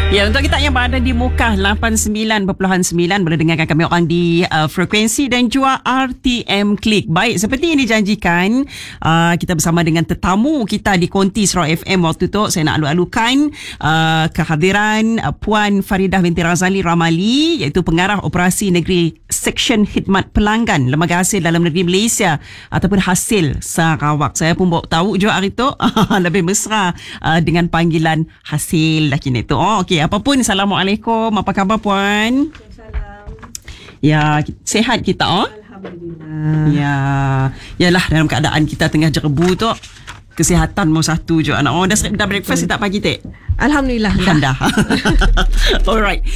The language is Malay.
Ya, untuk kita yang berada di Mukah 89.9 boleh dengarkan kami orang di frekuensi dan juga RTM Klik. Baik, seperti yang dijanjikan, kita bersama dengan tetamu kita di Konti Sarawak FM waktu tu. Saya nak alu-alukan kehadiran Puan Faridah binti Razali Ramali, iaitu pengarah operasi negeri Seksyen Khidmat Pelanggan Lembaga Hasil Dalam Negeri Malaysia ataupun Hasil Sarawak. Saya pun bawa tahu juga hari tu lebih mesra dengan panggilan Hasil dah kini tu. Okey, apapun, Assalamualaikum. Apa khabar Puan? Salam. Ya, sehat kita Alhamdulillah. Ya, yalah, dalam keadaan kita tengah jerebu tu, kesihatan mau satu je anak. Dah breakfast tak pagi tak? Alhamdulillah. Dah. Alright.